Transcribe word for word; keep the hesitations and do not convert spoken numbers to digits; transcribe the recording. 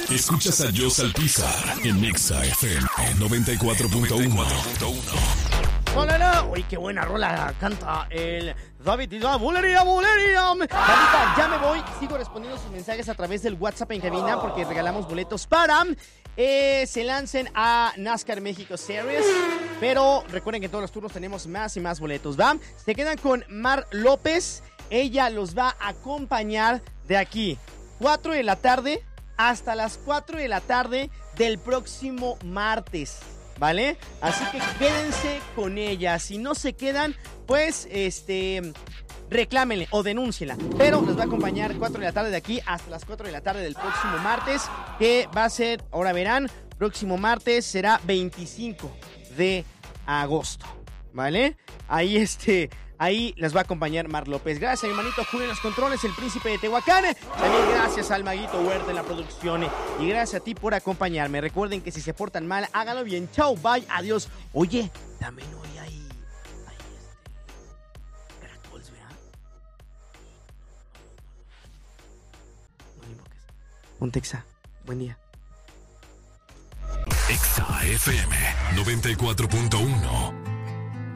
Escuchas a Joss Alpizar en Nexa F M noventa y cuatro punto uno. ¡Hola! ¡Uy, qué buena rola canta el David! ¡Bulería, bulería! David, ya me voy. Sigo respondiendo sus mensajes a través del WhatsApp en cabina porque regalamos boletos para eh, se lancen a NASCAR México Series. Pero recuerden que en todos los turnos tenemos más y más boletos, ¿va? Se quedan con Mar López. Ella los va a acompañar de aquí, cuatro de la tarde hasta las cuatro de la tarde del próximo martes, ¿vale? Así que quédense con ella. Si no se quedan, pues, este, reclámenle o denúncienla. Pero los va a acompañar cuatro de la tarde de aquí hasta las cuatro de la tarde del próximo martes, que va a ser, ahora verán, próximo martes será veinticinco de agosto, ¿vale? Ahí, este... Ahí les va a acompañar Mar López. Gracias a mi hermanito Julio en los controles, el príncipe de Tehuacán. También gracias al Maguito Huerta en la producción. Y gracias a ti por acompañarme. Recuerden que si se portan mal, háganlo bien. Chao, bye, adiós. Oye, también hoy hay... hay este... caracoles, ¿verdad? No le invoques. Ponte Exa. Buen día. Exa F M noventa y cuatro punto uno.